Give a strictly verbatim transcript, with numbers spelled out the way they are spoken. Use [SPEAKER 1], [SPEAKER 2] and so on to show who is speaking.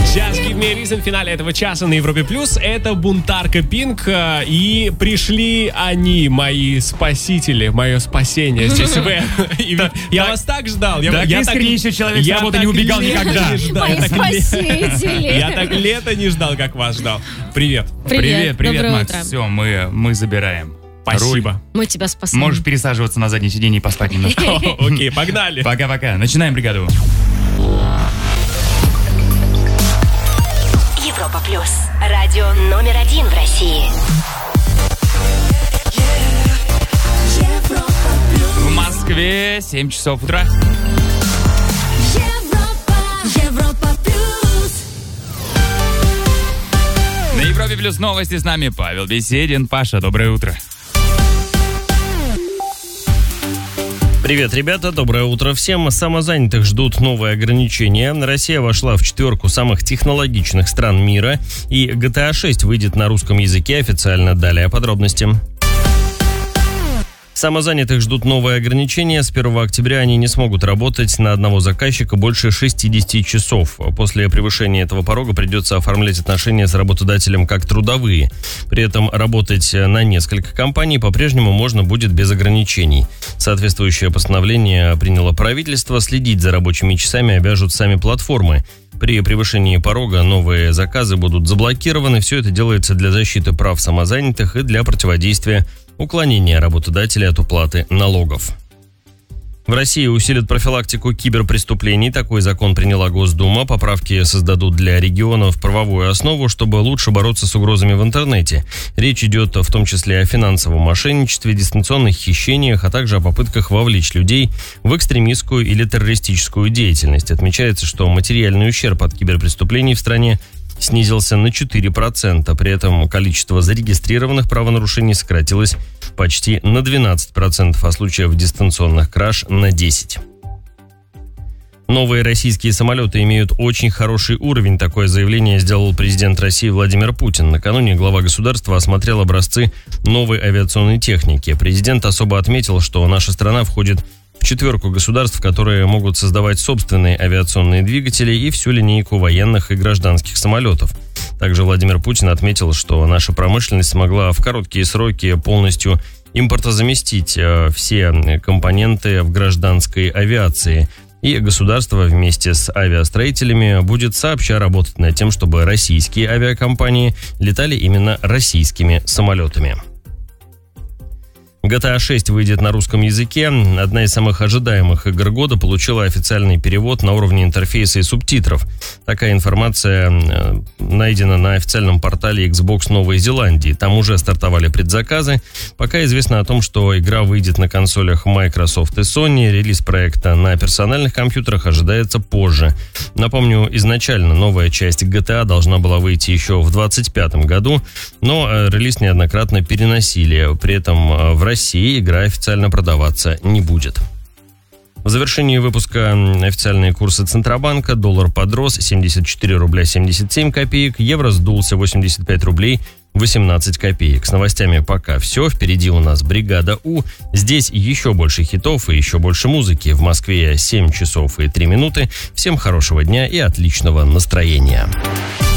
[SPEAKER 1] Just Give Me a Reason в финале этого часа на Европе Плюс. Это бунтарка Пинк. И пришли они, мои спасители, мое спасение здесь в. Я вас так ждал.
[SPEAKER 2] Так искреннейший человек с работы не убегал никогда.
[SPEAKER 3] Мои спасители.
[SPEAKER 1] Я так лето не ждал, как вас ждал. Привет.
[SPEAKER 2] Привет, привет,
[SPEAKER 3] Доброе
[SPEAKER 2] Макс.
[SPEAKER 3] утро.
[SPEAKER 2] Все, мы, мы забираем.
[SPEAKER 1] Спасибо.
[SPEAKER 3] Мы тебя спасаем.
[SPEAKER 2] Можешь пересаживаться на заднее сиденье и поспать немножко.
[SPEAKER 1] Окей, погнали.
[SPEAKER 2] Пока-пока. Начинаем бригаду.
[SPEAKER 4] Европа Плюс. Радио номер один в России.
[SPEAKER 2] В Москве семь часов утра.
[SPEAKER 4] Европа Плюс.
[SPEAKER 2] На Европе Плюс новости с нами Павел Беседин. Паша, доброе утро.
[SPEAKER 5] Привет, ребята, доброе утро всем. Самозанятых ждут новые ограничения. Россия вошла в четверку самых технологичных стран мира, и джи ти эй шесть выйдет на русском языке официально. Далее подробности. Самозанятых ждут новые ограничения. С первого октября они не смогут работать на одного заказчика больше шестьдесят часов. После превышения этого порога придется оформлять отношения с работодателем как трудовые. При этом работать на несколько компаний по-прежнему можно будет без ограничений. Соответствующее постановление приняло правительство. Следить за рабочими часами обяжут сами платформы. При превышении порога новые заказы будут заблокированы. Все это делается для защиты прав самозанятых и для противодействия уклонения работодателя от уплаты налогов. В России усилят профилактику киберпреступлений. Такой закон приняла Госдума. Поправки создадут для регионов правовую основу, чтобы лучше бороться с угрозами в интернете. Речь идет в том числе о финансовом мошенничестве, дистанционных хищениях, а также о попытках вовлечь людей в экстремистскую или террористическую деятельность. Отмечается, что материальный ущерб от киберпреступлений в стране снизился на четыре процента. При этом количество зарегистрированных правонарушений сократилось почти на двенадцать процентов, а случаев дистанционных краж на десять процентов. Новые российские самолеты имеют очень хороший уровень. Такое заявление сделал президент России Владимир Путин. Накануне глава государства осмотрел образцы новой авиационной техники. Президент особо отметил, что наша страна входит в четверку государств, которые могут создавать собственные авиационные двигатели и всю линейку военных и гражданских самолетов. Также Владимир Путин отметил, что наша промышленность смогла в короткие сроки полностью импортозаместить э, все компоненты в гражданской авиации. И государство вместе с авиастроителями будет сообща работать над тем, чтобы российские авиакомпании летали именно российскими самолетами. джи ти эй шесть выйдет на русском языке. Одна из самых ожидаемых игр года получила официальный перевод на уровне интерфейса и субтитров. Такая информация найдена на официальном портале Xbox Новой Зеландии. Там уже стартовали предзаказы. Пока известно о том, что игра выйдет на консолях Microsoft и Sony. Релиз проекта на персональных компьютерах ожидается позже. Напомню, изначально новая часть джи ти эй должна была выйти еще в двадцать пятом году, но релиз неоднократно переносили. При этом в России России игра официально продаваться не будет. В завершении выпуска официальные курсы Центробанка. Доллар подрос семьдесят четыре рубля семьдесят семь копеек, евро сдулся восемьдесят пять рублей восемнадцать копеек. С новостями пока все. Впереди у нас бригада У. Здесь еще больше хитов и еще больше музыки. В Москве семь часов и три минуты. Всем хорошего дня и отличного настроения.